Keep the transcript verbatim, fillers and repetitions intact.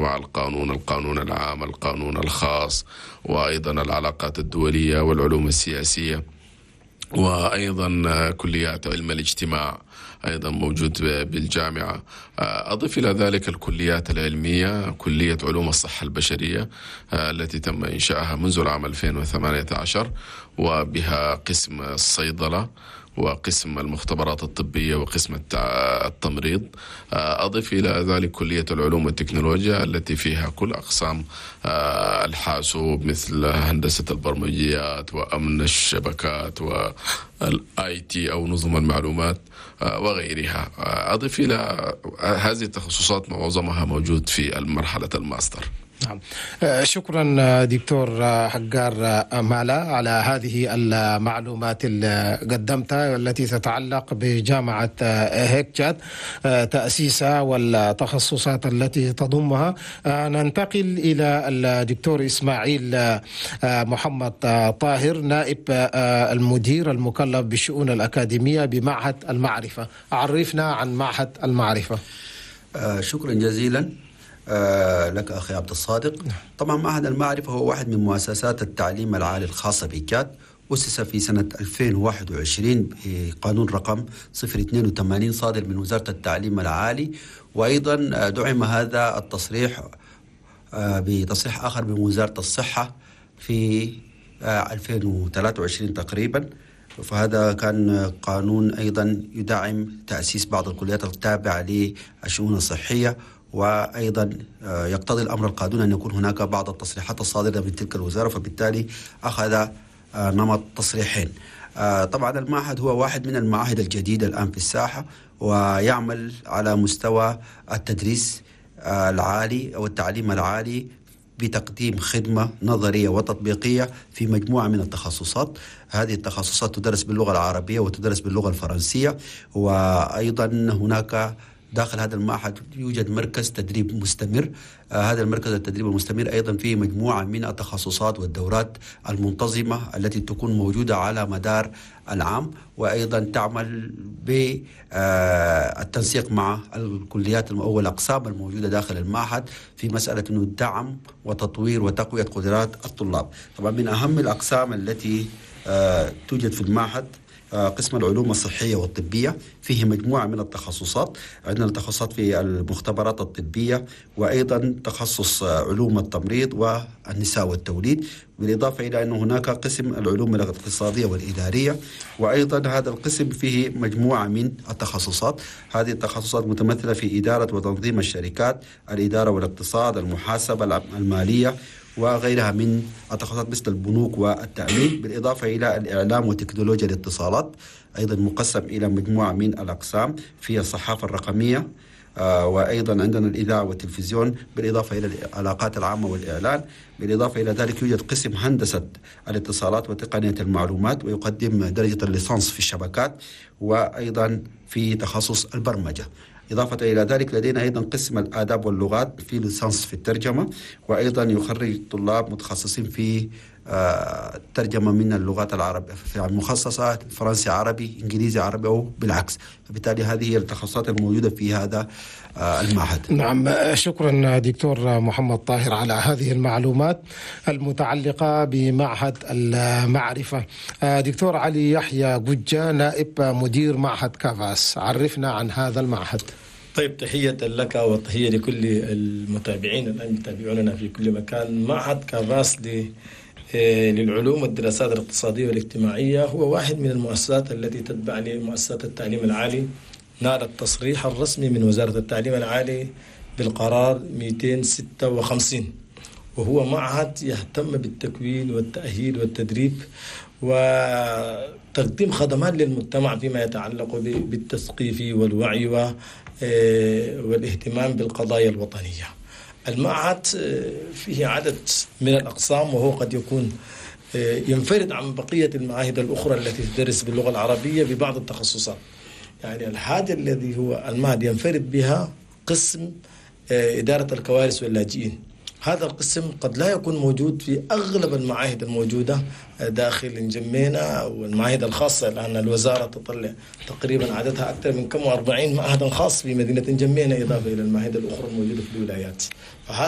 أنواع القانون، القانون العام، القانون الخاص، وأيضا العلاقات الدولية والعلوم السياسية، وأيضا كليات علم الاجتماع أيضا موجود بالجامعة. أضف إلى ذلك الكليات العلمية، كلية علوم الصحة البشرية التي تم إنشائها منذ العام ألفين وثمانية عشر، وبها قسم الصيدلة وقسم المختبرات الطبية وقسم التمريض. أضف إلى ذلك كلية العلوم والتكنولوجيا التي فيها كل أقسام الحاسوب مثل هندسة البرمجيات وأمن الشبكات والآي تي أو نظم المعلومات وغيرها. أضف إلى هذه التخصصات معظمها موجود في مرحلة الماستر. نعم. شكرا دكتور حجار مالا على هذه المعلومات اللي قدمتها التي تتعلق بجامعة هيك تأسيسها والتخصصات التي تضمها. ننتقل إلى الدكتور إسماعيل محمد طاهر، نائب المدير المكلف بالشؤون الأكاديمية بمعهد المعرفة. عرفنا عن معهد المعرفة. شكرا جزيلا آه لك أخي عبد الصادق. طبعا معهد المعرفة هو واحد من مؤسسات التعليم العالي الخاصة بكاد، أسس في سنة ألفين وواحد وعشرين بقانون رقم صفر اثنين وثمانين صادر من وزارة التعليم العالي، وأيضا دعم هذا التصريح آه بتصريح آخر من وزارة الصحة في آه ألفين وثلاثة وعشرين تقريبا. فهذا كان قانون أيضا يدعم تأسيس بعض الكليات التابعة للشؤون الصحية، وأيضا يقتضي الأمر القانوني أن يكون هناك بعض التصريحات الصادرة من تلك الوزارة، فبالتالي أخذ نمط تصريحين. طبعا المعهد هو واحد من المعاهد الجديدة الآن في الساحة، ويعمل على مستوى التدريس العالي أو التعليم العالي بتقديم خدمة نظرية وتطبيقية في مجموعة من التخصصات. هذه التخصصات تدرس باللغة العربية وتدرس باللغة الفرنسية، وأيضا هناك داخل هذا المعهد يوجد مركز تدريب مستمر. آه هذا المركز التدريب المستمر أيضا فيه مجموعة من التخصصات والدورات المنتظمة التي تكون موجودة على مدار العام، وأيضا تعمل بالتنسيق آه مع الكليات أو الأقسام الموجودة داخل المعهد في مسألة أنه دعم وتطوير وتقوية قدرات الطلاب. طبعا من أهم الأقسام التي آه توجد في المعهد قسم العلوم الصحية والطبية، فيه مجموعة من التخصصات. عندنا التخصصات في المختبرات الطبية، وأيضا تخصص علوم التمريض والنساء والتوليد، بالإضافة إلى أن هناك قسم العلوم الاقتصادية والإدارية، وأيضا هذا القسم فيه مجموعة من التخصصات. هذه التخصصات متمثلة في إدارة وتنظيم الشركات، الإدارة والاقتصاد، المحاسبة المالية، وغيرها من التخصصات مثل البنوك والتأمين، بالإضافة إلى الإعلام وتكنولوجيا الاتصالات، أيضا مقسم إلى مجموعة من الأقسام في الصحافة الرقمية، آه وأيضا عندنا الإذاعة والتلفزيون، بالإضافة إلى العلاقات العامة والإعلان. بالإضافة إلى ذلك يوجد قسم هندسة الاتصالات وتقنية المعلومات، ويقدم درجة الليسانس في الشبكات، وأيضا في تخصص البرمجة. إضافة إلى ذلك لدينا أيضا قسم الآداب واللغات في ليسانس في الترجمة، وأيضا يخرج طلاب متخصصين في الترجمة من اللغات العربية في المخصصة فرنسي عربي، إنجليزي عربي، أو بالعكس. فبالتالي هذه هي التخصصات الموجودة في هذا المعهد. نعم، شكرا دكتور محمد طاهر على هذه المعلومات المتعلقة بمعهد المعرفة. دكتور علي يحيى قجة، نائب مدير معهد كافاس، عرفنا عن هذا المعهد. طيب، تحية لك وتحية لكل المتابعين الآن يتابعوننا في كل مكان. معهد كافاس للعلوم والدراسات الاقتصادية والاجتماعية هو واحد من المؤسسات التي تتبع لمؤسسات التعليم العالي، نال التصريح الرسمي من وزارة التعليم العالي بالقرار مئتين وستة وخمسين، وهو معهد يهتم بالتكوين والتأهيل والتدريب وتقديم خدمات للمجتمع فيما يتعلق بالتثقيف والوعي والاهتمام بالقضايا الوطنية. المعهد فيه عدد من الأقسام، وهو قد يكون ينفرد عن بقية المعاهد الأخرى التي تدرس باللغة العربية ببعض التخصصات. يعني الحاجة الذي هو المعهد ينفرد بها قسم إدارة الكوارث واللاجئين. هذا القسم قد لا يكون موجود في أغلب المعاهد الموجودة داخل جمينا والمعاهد الخاصة. الآن الوزارة تطلع تقريبا عددها أكثر من كم وأربعين معهدا خاص في مدينة جمينا، إضافة إلى المعاهد الأخرى الموجودة في الولايات.